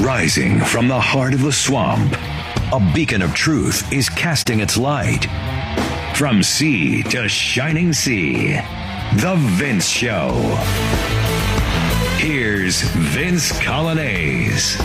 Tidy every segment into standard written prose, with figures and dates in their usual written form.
Rising from the heart of the swamp, a beacon of truth is casting its light. From sea to shining sea, The Vince Show. Here's Vince Coglianese.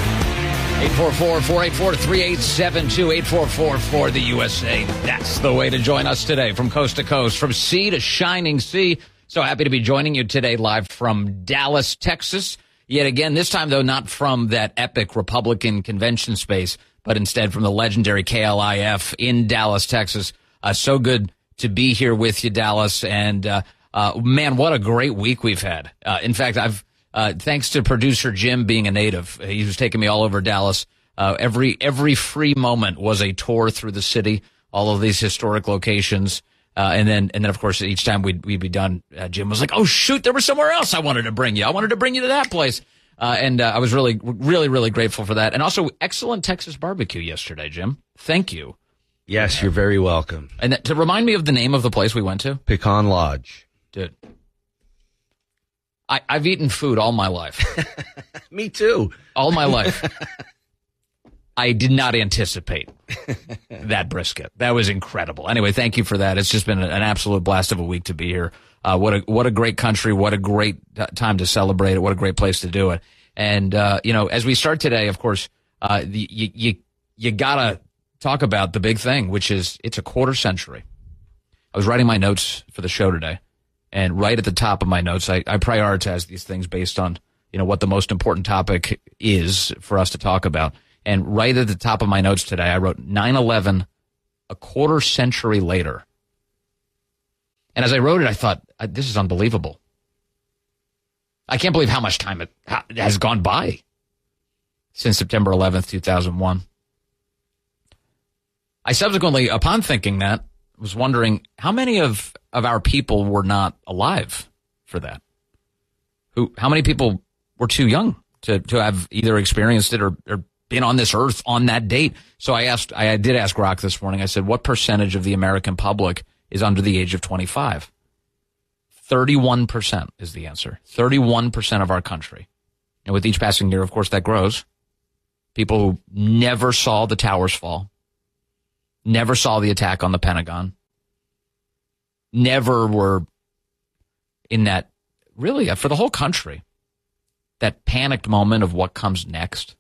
844-484-3872, 844-4 the That's the way to join us today from coast to coast, from sea to shining sea. So happy to be joining you today live from Dallas, Texas. Yet again, this time, though, not from that epic Republican convention space, but instead from the legendary KLIF in Dallas, Texas. So good to be here with you, Dallas. And, man, what a great week we've had. In fact, thanks to producer Jim being a native, he was taking me all over Dallas. Every free moment was a tour through the city, all of these historic locations. And then, of course, each time we'd be done, Jim was like, oh, shoot, there was somewhere else I wanted to bring you. I wanted to bring you to that place. And I was really, really, really grateful for that. And also, excellent Texas barbecue yesterday, Jim. Thank you. Yes, you're very welcome. And to remind me of the name of the place we went to? Pecan Lodge. Dude. I've eaten food all my life. Me too. All my life. I did not anticipate that brisket. That was incredible. Anyway, thank you for that. It's just been an absolute blast of a week to be here. What a great country. What a great time to celebrate it. What a great place to do it. And, as we start today, of course, you gotta talk about the big thing, which is it's a quarter century. I was writing my notes for the show today, and right at the top of my notes, I prioritize these things based on, what the most important topic is for us to talk about. And right at the top of my notes today, I wrote 9/11, a quarter century later. And as I wrote it, I thought, this is unbelievable. I can't believe how much time has gone by since September 11th, 2001. I subsequently, upon thinking that, was wondering how many of our people were not alive for that. How many people were too young to have either experienced it or been on this earth on that date. So I did ask Rock this morning. I said, what percentage of the American public is under the age of 25? 31% is the answer. 31% of our country. And with each passing year, of course, that grows. People who never saw the towers fall, never saw the attack on the Pentagon, never were in that, really, for the whole country, that panicked moment of what comes next.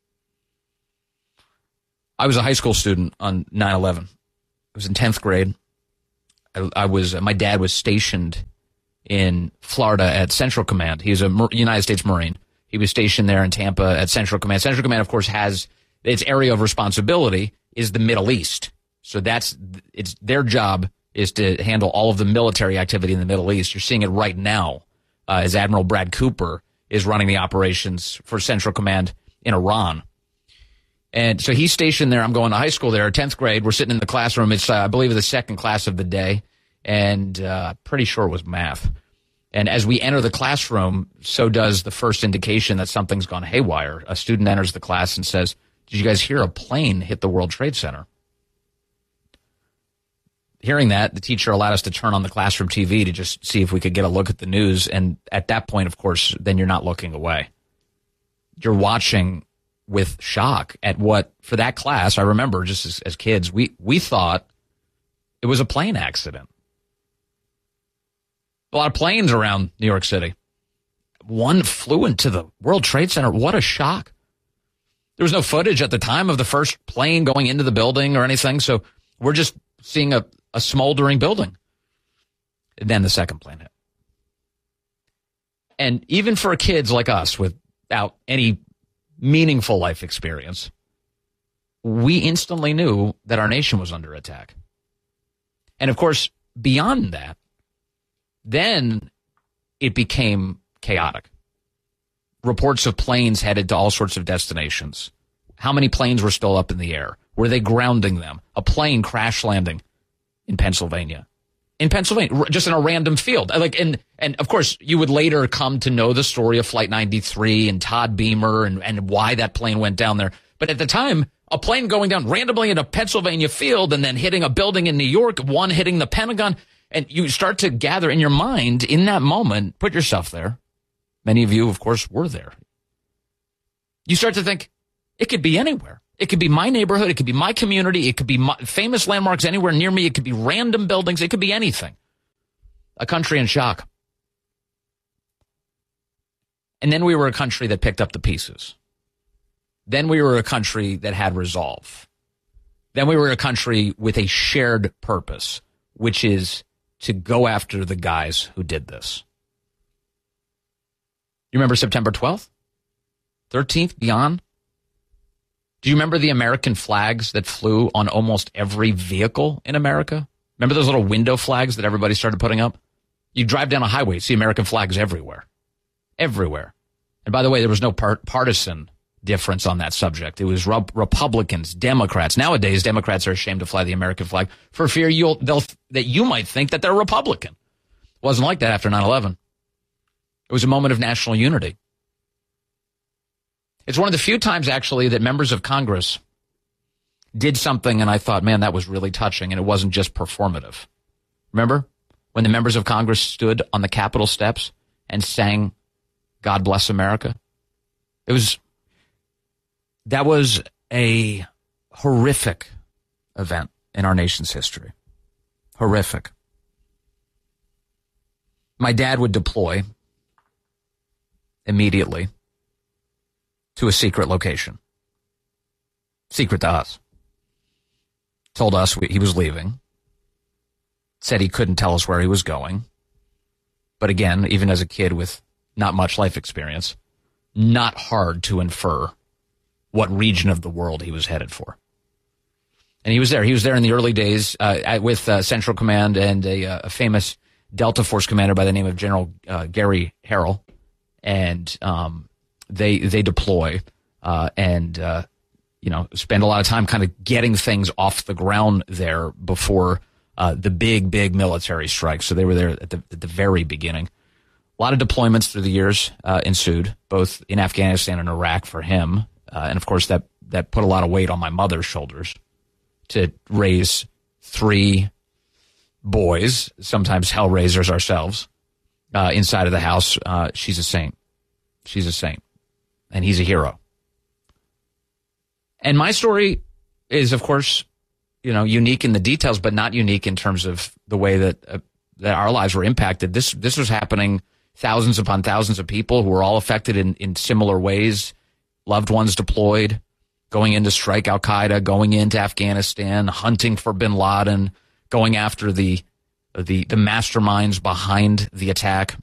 I was a high school student on 9/11. I was in 10th grade. My dad was stationed in Florida at Central Command. He's a United States Marine. He was stationed there in Tampa at Central Command. Central Command, of course, has its area of responsibility is the Middle East. So it's their job is to handle all of the military activity in the Middle East. You're seeing it right now as Admiral Brad Cooper is running the operations for Central Command in Iran. And so he's stationed there. I'm going to high school there, 10th grade. We're sitting in the classroom. It's, I believe, the second class of the day, and pretty sure it was math. And as we enter the classroom, so does the first indication that something's gone haywire. A student enters the class and says, did you guys hear a plane hit the World Trade Center? Hearing that, the teacher allowed us to turn on the classroom TV to just see if we could get a look at the news. And at that point, of course, then you're not looking away. You're watching with shock at what, for that class, I remember just as kids, we thought it was a plane accident. A lot of planes around New York City. One flew into the World Trade Center. What a shock. There was no footage at the time of the first plane going into the building or anything, so we're just seeing a smoldering building. And then the second plane hit. And even for kids like us without any meaningful life experience, we instantly knew that our nation was under attack. And of course, beyond that, then it became chaotic. Reports of planes headed to all sorts of destinations. How many planes were still up in the air? Were they grounding them? A plane crash landing in Pennsylvania. Just in a random field. And of course, you would later come to know the story of Flight 93 and Todd Beamer and why that plane went down there. But at the time, a plane going down randomly in a Pennsylvania field and then hitting a building in New York, one hitting the Pentagon, and you start to gather in your mind in that moment, put yourself there. Many of you, of course, were there. You start to think it could be anywhere. It could be my neighborhood. It could be my community. It could be famous landmarks anywhere near me. It could be random buildings. It could be anything. A country in shock. And then we were a country that picked up the pieces. Then we were a country that had resolve. Then we were a country with a shared purpose, which is to go after the guys who did this. You remember September 12th? 13th, beyond? Do you remember the American flags that flew on almost every vehicle in America? Remember those little window flags that everybody started putting up? You drive down a highway, see American flags everywhere. Everywhere. And by the way, there was no partisan difference on that subject. It was Republicans, Democrats. Nowadays, Democrats are ashamed to fly the American flag for fear that you might think that they're Republican. It wasn't like that after 9/11. It was a moment of national unity. It's one of the few times, actually, that members of Congress did something, and I thought, man, that was really touching, and it wasn't just performative. Remember when the members of Congress stood on the Capitol steps and sang God Bless America? That was a horrific event in our nation's history. Horrific. My dad would deploy immediately to a secret location. Secret to us. Told us he was leaving. Said he couldn't tell us where he was going. But again, even as a kid with not much life experience, not hard to infer what region of the world he was headed for. And he was there. He was there in the early days with Central Command and a famous Delta Force commander by the name of General Gary Harrell. And they deploy and spend a lot of time kind of getting things off the ground there before the big military strike. So they were there at the very beginning. A lot of deployments through the years ensued, both in Afghanistan and Iraq for him. And of course, that put a lot of weight on my mother's shoulders to raise 3 boys, sometimes hellraisers ourselves, inside of the house. She's a saint. She's a saint. And he's a hero. And my story is, of course, unique in the details, but not unique in terms of the way that our lives were impacted. This was happening, thousands upon thousands of people who were all affected in similar ways. Loved ones deployed, going in to strike al-Qaeda, going into Afghanistan, hunting for bin Laden, going after the masterminds behind the attack.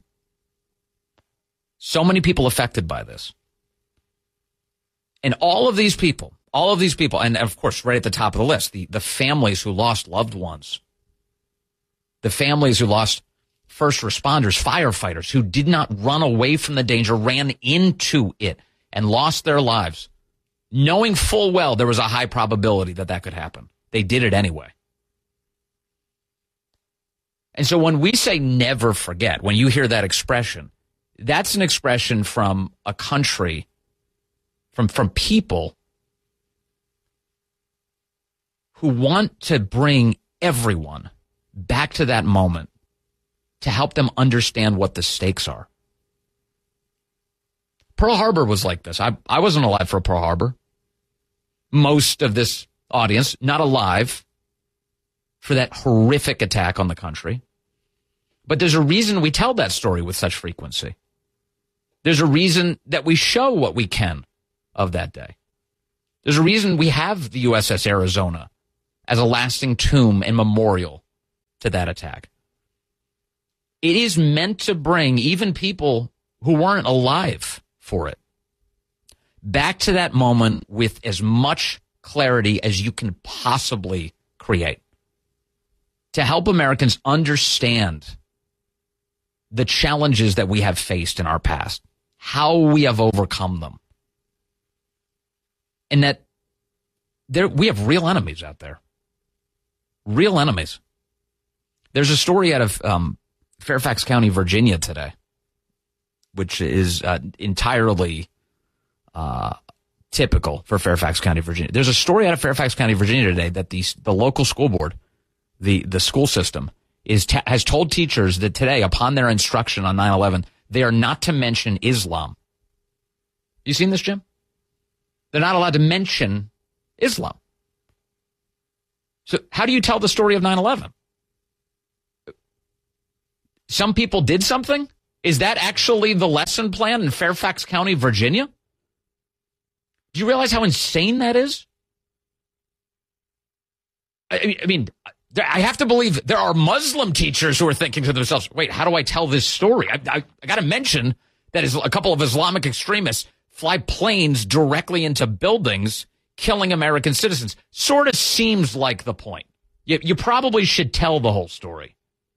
So many people affected by this. And all of these people, and of course, right at the top of the list, the families who lost loved ones, the families who lost first responders, firefighters who did not run away from the danger, ran into it and lost their lives, knowing full well there was a high probability that could happen. They did it anyway. And so when we say never forget, when you hear that expression, that's an expression from a country, from people who want to bring everyone back to that moment to help them understand what the stakes are. Pearl Harbor was like this. I wasn't alive for Pearl Harbor. Most of this audience, not alive for that horrific attack on the country. But there's a reason we tell that story with such frequency. There's a reason that we show what we can of that day. There's a reason we have the USS Arizona as a lasting tomb and memorial to that attack. It is meant to bring even people who weren't alive for it back to that moment with as much clarity as you can possibly create, to help Americans understand the challenges that we have faced in our past, how we have overcome them, and that we have real enemies out there. Real enemies. There's a story out of Fairfax County, Virginia today, which is entirely typical for Fairfax County, Virginia. There's a story out of Fairfax County, Virginia today that the local school board, the school system, has told teachers that today, upon their instruction on 9/11, they are not to mention Islam. You seen this, Jim? They're not allowed to mention Islam. So how do you tell the story of 9/11? Some people did something? Is that actually the lesson plan in Fairfax County, Virginia? Do you realize how insane that is? I mean, I have to believe there are Muslim teachers who are thinking to themselves, wait, how do I tell this story? I got to mention that is a couple of Islamic extremists fly planes directly into buildings, killing American citizens. Sort of seems like the point. You probably should tell the whole story.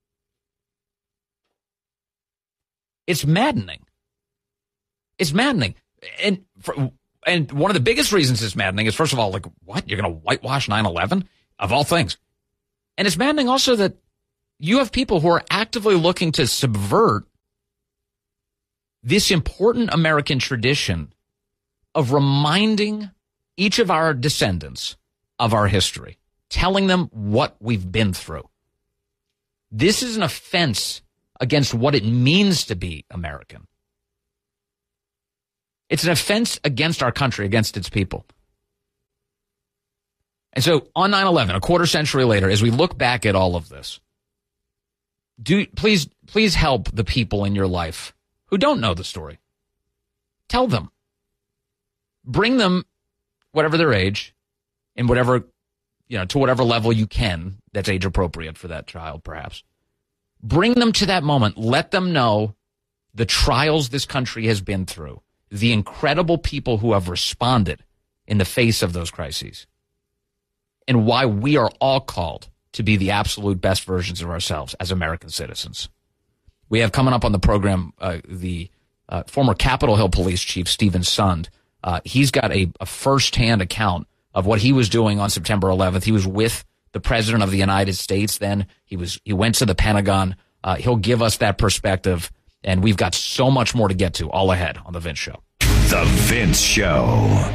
It's maddening. It's maddening. And one of the biggest reasons it's maddening is, first of all, like, what? You're going to whitewash 9/11? Of all things. And it's maddening also that you have people who are actively looking to subvert this important American tradition of reminding each of our descendants of our history, telling them what we've been through. This is an offense against what it means to be American. It's an offense against our country, against its people. And so on 9/11, a quarter century later, as we look back at all of this, please help the people in your life who don't know the story. Tell them. Bring them, whatever their age, and whatever, to whatever level you can that's age appropriate for that child, perhaps. Bring them to that moment. Let them know the trials this country has been through, the incredible people who have responded in the face of those crises, and why we are all called to be the absolute best versions of ourselves as American citizens. We have coming up on the program the former Capitol Hill Police Chief, Stephen Sund. He's got a firsthand account of what he was doing on September 11th. He was with the President of the United States then. He went to the Pentagon. He'll give us that perspective, and we've got so much more to get to all ahead on The Vince Show. The Vince Show.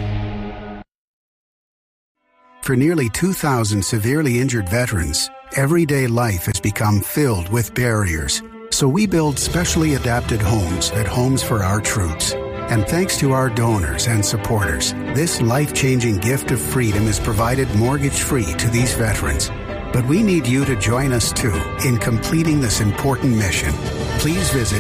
For nearly 2,000 severely injured veterans, everyday life has become filled with barriers. So we build specially adapted homes at Homes for Our Troops. And thanks to our donors and supporters, this life-changing gift of freedom is provided mortgage-free to these veterans. But we need you to join us, too, in completing this important mission. Please visit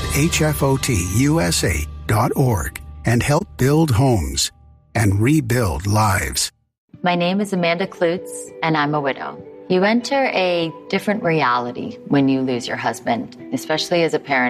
hfotusa.org and help build homes and rebuild lives. My name is Amanda Klutz, and I'm a widow. You enter a different reality when you lose your husband, especially as a parent.